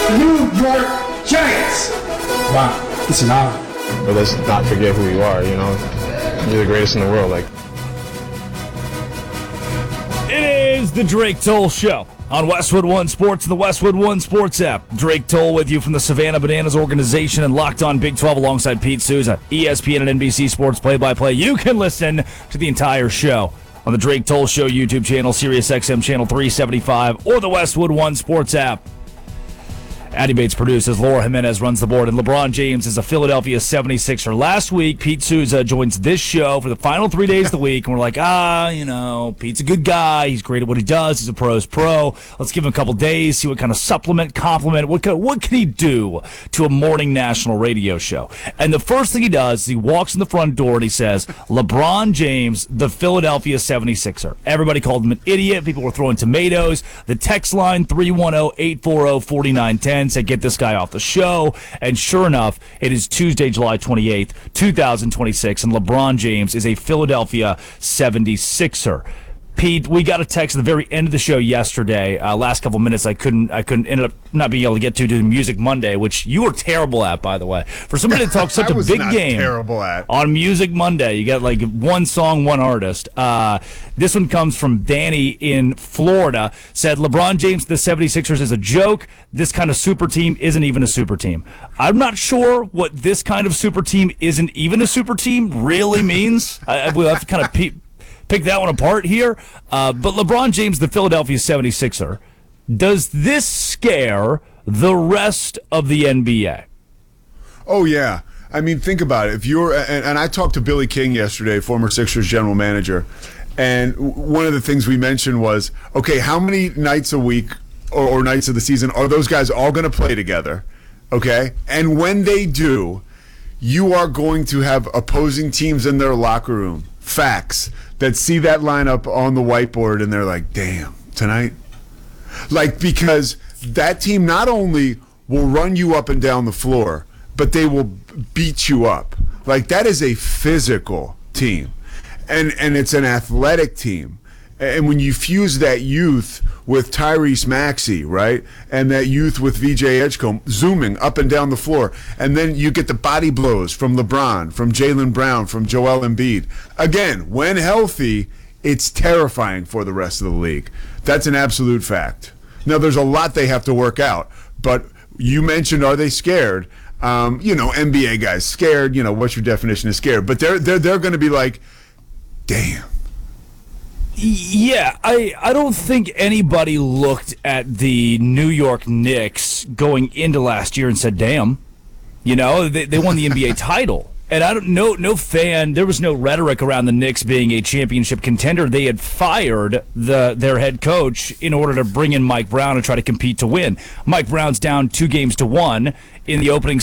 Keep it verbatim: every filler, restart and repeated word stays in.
New York Giants. Wow, it's an honor. But let's not forget who you are, you know? You're the greatest in the world. Like, it is the Drake Toll Show on Westwood One Sports and the Westwood One Sports app. Drake Toll with you from the Savannah Bananas organization and Locked On Big twelve alongside Pete Souza, E S P N and N B C Sports play-by-play. You can listen to the entire show on the Drake Toll Show YouTube channel, Sirius X M channel three seventy-five, or the Westwood One Sports app. Addy Bates produces, Laura Jimenez runs the board, and LeBron James is a Philadelphia seventy-sixer. Last week, Pete Souza joins this show for the final three days of the week, and we're like, ah, you know, Pete's a good guy. He's great at what he does. He's a pro's pro. Let's give him a couple days, see what kind of supplement, compliment, what can, what can he do to a morning national radio show? And the first thing he does is he walks in the front door and he says, LeBron James, the Philadelphia seventy-sixer. Everybody called him an idiot. People were throwing tomatoes. The text line, three one zero, eight four zero, four nine one zero. Said, get this guy off the show. And sure enough, it is Tuesday, July twenty-eighth, twenty twenty-six, and LeBron James is a Philadelphia seventy-sixer. Pete, we got a text at the very end of the show yesterday. Uh, last couple minutes, I couldn't, I couldn't ended up not being able to get to to Music Monday, which you were terrible at, by the way. For somebody to talk such a big game terrible at. on Music Monday, you got like one song, one artist. Uh, this one comes from Danny in Florida. Said LeBron James, the seventy-sixers is a joke. This kind of super team isn't even a super team. I'm not sure what this kind of super team isn't even a super team really means. I, we'll have to kind of pe- pick that one apart here. Uh, but LeBron James, the Philadelphia seventy-sixer, does this scare the rest of the N B A? Oh, yeah. I mean, think about it. If you're, and, and I talked to Billy King yesterday, former Sixers general manager, and one of the things we mentioned was, okay, how many nights a week or, or nights of the season are those guys all going to play together? Okay? And when they do, you are going to have opposing teams in their locker room, facts, that see that lineup on the whiteboard and they're like, damn, tonight? Like, because that team not only will run you up and down the floor, but they will beat you up. Like, that is a physical team. And and it's an athletic team. And when you fuse that youth with Tyrese Maxey, right, and that youth with V J Edgecombe zooming up and down the floor, and then you get the body blows from LeBron, from Jaylen Brown, from Joel Embiid. Again, when healthy, it's terrifying for the rest of the league. That's an absolute fact. Now, there's a lot they have to work out, but you mentioned, are they scared? Um, you know, N B A guys scared. You know, what's your definition of scared? But they're they're they're going to be like, damn. Yeah, I, I don't think anybody looked at the New York Knicks going into last year and said, damn, you know, they, they won the N B A title. And I don't know, no fan, there was no rhetoric around the Knicks being a championship contender. They had fired the their head coach in order to bring in Mike Brown and try to compete to win. Mike Brown's down two games to one in the opening